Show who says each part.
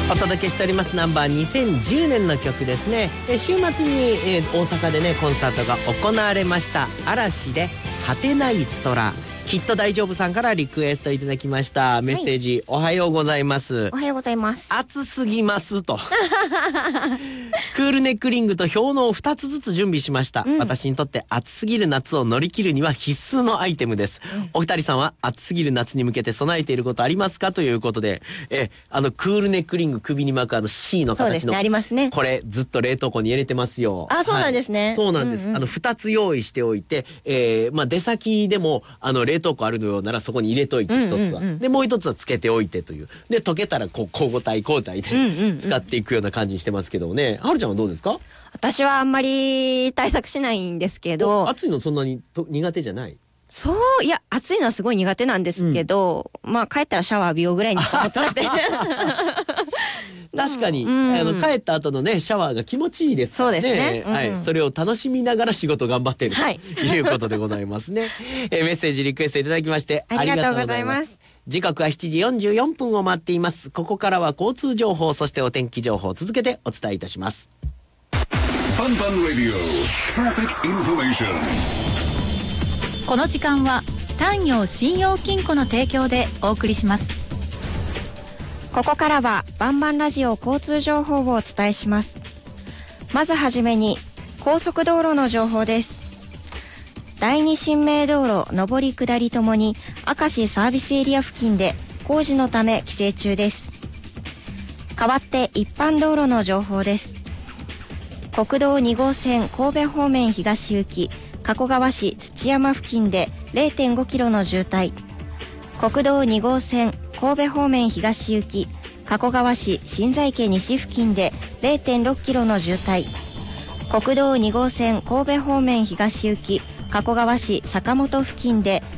Speaker 1: お届けしておりますナンバー2010年の曲ですね。週末に、大阪でねコンサートが行われました。嵐で果てない空。きっと大丈夫さんからリクエストいただきました。メッセージ、おはようございます。
Speaker 2: おはようございます。
Speaker 1: 暑すぎますとクールネックリングと氷のう2つずつ準備しました、私にとって暑すぎる夏を乗り切るには必須のアイテムです、お二人さんは暑すぎる夏に向けて備えていることありますかということで、クールネックリング首に巻くC の形の、
Speaker 2: そうですね、ありますね。
Speaker 1: これずっと冷凍庫に入れてますよ。
Speaker 2: あ、そうなんですね、
Speaker 1: そうなんです、2つ用意しておいて、出先でも冷凍庫あるのようならそこに入れといて一つは、でもう一つはつけておいてというで、溶けたらこう交代で使っていくような感じにしてますけどね。はるちゃんはどうですか？
Speaker 2: 私はあんまり対策しないんですけど。
Speaker 1: 暑いのそんなに苦手じゃない？
Speaker 2: そう、いや、暑いのはすごい苦手なんですけど、まあ帰ったらシャワー浴びようぐらいに思ってなくて
Speaker 1: 確かに、帰った後のねシャワーが気持ちいいですからね。
Speaker 2: そうですね、
Speaker 1: はい、それを楽しみながら仕事頑張っているということでございますね。メッセージリクエストいただきまして
Speaker 2: ありがとうございます。
Speaker 1: 時刻は7時44分を回っています。ここからは交通情報、そしてお天気情報を続けてお伝えいたします。
Speaker 3: ファンファンラディオトラフィックインフォメーション。
Speaker 4: この時間は丹陽信用金庫の提供でお送りします。
Speaker 2: ここからはバンバンラジオ交通情報をお伝えします。まずはじめに高速道路の情報です。第二新名道路上り下りともに明石サービスエリア付近で工事のため規制中です。代わって一般道路の情報です。国道2号線神戸方面東行き加古川市土山付近で 0.5 キロの渋滞。国道2号線神戸方面東行き加古川市新在家西付近で 0.6 キロの渋滞。国道2号線神戸方面東行き加古川市坂本付近で